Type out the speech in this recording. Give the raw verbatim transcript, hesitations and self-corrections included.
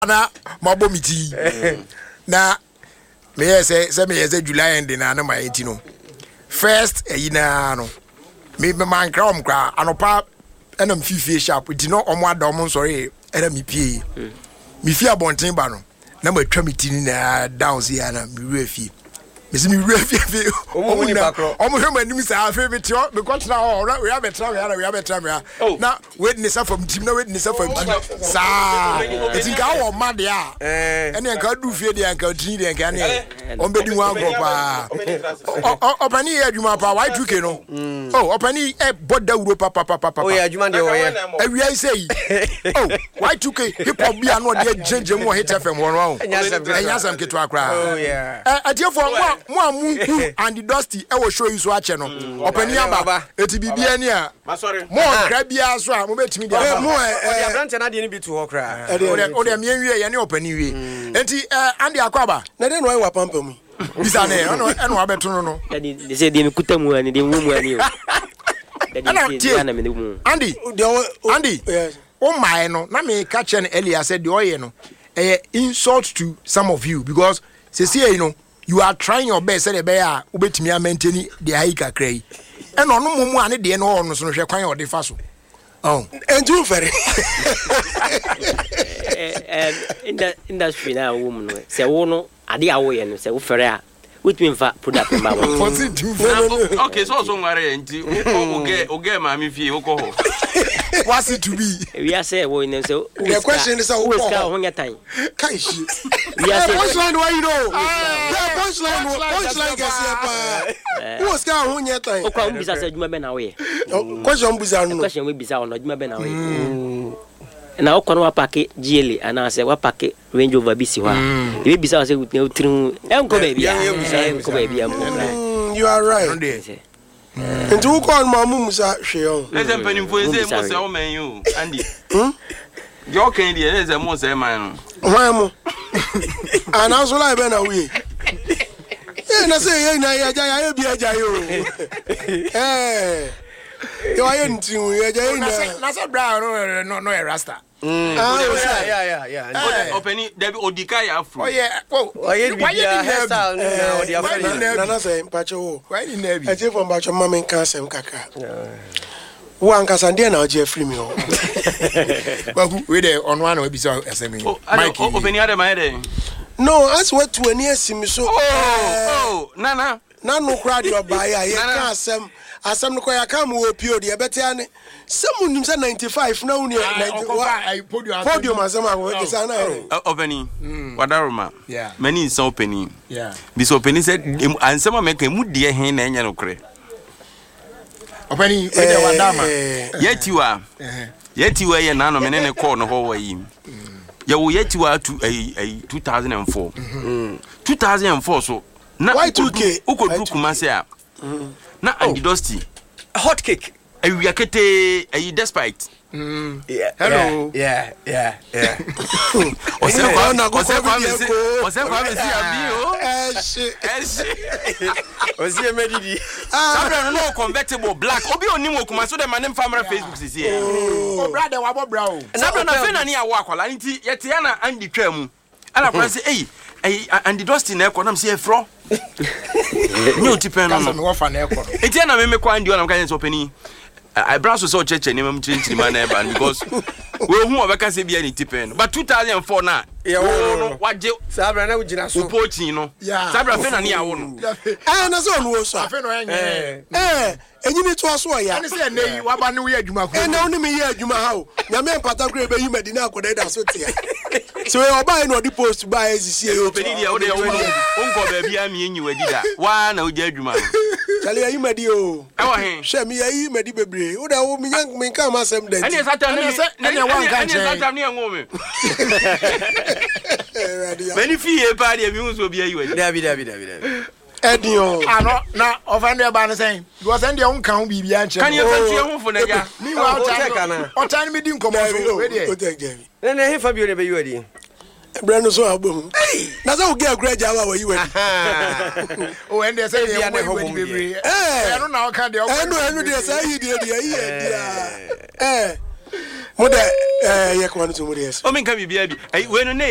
na mabomiti na me say say me say July end na na my eighteen no first e na no me man kra kra anopa ena mfifie sharp di no omo adom sorry era me pie me fie abonten ba no na ma twa mitini na down see na me refie me see me refie omo ni bakro omo hwe manim sa afi be tio me ko tna ho we have betra we have we have betra me na witness from team na witness from team sa etinka wo ma de a ene nka du fie de nka tini de nka ne on be di wan go pa opani e adwuma pa y two k no oh opani e boda wuro pa pa pa pa oh yeah adwuma de wo ye awia say oh y two k hip hop bia no de jeje mo hit F M wo no enya sam keto akra oh yeah eh atiefo mo amu and the dusty e wo show you so ache no opani aba eti bibia ni a mo kra bia so a mo betimi dia mo e abrante na de ni bi to ho kra o de me wie ye ne opani wie enti eh andi akwaba na de no wa pampa mu bisa ne no eno abeto no no de se de me kutamu ani de mu mu ani o Andy Andy o my no na me catch an earlier said the oye no eh insult to some of you because say say you know you are trying your best say be a obetimi maintain the high kakra yi e no no mumu ane de no no so no hwe kwan o de fa so oh enju fere eh eh industry na wo mu no say wo no ade a wo ye no say wo fere a with me for product ma wo okay so so ngare enti oge oge ma mi fie wo ko ho what's it to be we are say wo in so the question is how who is ka ho nyatan kai shi we are say punchline why you know yeah punchline punchline guess pa who is ka ho nyatan o kwa mbisa say adwuma be na wo ye question mbisa no question we bisa on adwuma be na wo ye na o kono wa pack G L ana say wa pack Range Rover bisi wa e bisa say utru enko baby enko baby am you are right nti wo kon ma mu musa hwe on let's empany for say mo say o man you Andy hm yo kan dey let's mo say man no why mo ana so la be na we eh na say ye na ya ja ya bi aja yo eh yo aye ntiu ya ja na na say brown no no no rasta mm yeah yeah yeah yeah openi debi odika ya afro oh yeah oh oye bi ya hairstyle na odi afro na na say mpacho wo why ni na bi e je for mpacho mama nka asem kaka wo anka sande na oje free me o bagu we dey on one we be so asem Mike openi ade ma ade no as what to ani asimi so oh oh nana na no crowd your buy ya ye ka asem asem no ko ya kam wo pio de bete ane semunim se ninety-five na uni ninety podium podium asem ago ke sa na openi wadaroma yeah many is openi yeah this openi said ansem ameka mu de hen na enye no kre openi we dey wadama yetiwa yetiwa ye na no me ne call no ho wa yi ye wo yetiwa to two thousand four two thousand four so na Y two K ukodru kumase a na Andy Dusty hot cake awia kete ayi despite mm yeah hello yeah yeah yeah ose kwa na ose kwa mesi ose kwa mesi abi o eh shit eh shit ose medidi sabra no convertible black obi onim okumaso de manem family Facebook sisi e oh brother wa bo bra o sabra na fe na ne awo akwala nti yete ya na Andy twa mu ala kwa say eh eh Andy Dusty na ekọ na mse efro ni otipen no no wo fa na ekọ eti na me me kwa Andy ona mka say openi I browse so cheche ni mam chinchi man e ban because we hu obeka se bia ni tipen but two thousand four na yeah wo waje sabra na ugina so upochi no sabra fe na ne awo no eh na so no so afi no enye eh enyini to aso ya ani se na yi wa ba ne we adwuma ko eh na oni me ye adwuma ha o nya me pata kure be yi medina akoda da so tia so we oba no di post ba ezisi e openi dia o de o nko ba bia mi enyi wadi da wa na uja adwuma chale yi medi o ewo he she mi yi medi bebre o da wo mi nyan mi kan ma sem den ani satan ni ani wan kan che ani satan ni enwo me many fee pa dia mi unso bia yi wadi dabi dabi dabi dabi Edion. Ano na offend e ba ne sen. Because en de on kan bibi an che. Kan you fancy e hu na ya. Mi wa o o tan mi di nkomo so we dey. O take Jerry. Na na he Fabio ne be you adi. Brand so abom. Na so get graja wa you adi. O en de say e ho bibi. Eh, no na o kan de o. Eh no enu de say yi de de yi adi. Eh. Mo de eh ye kwa no to mo de. O min kan bibi abi. We no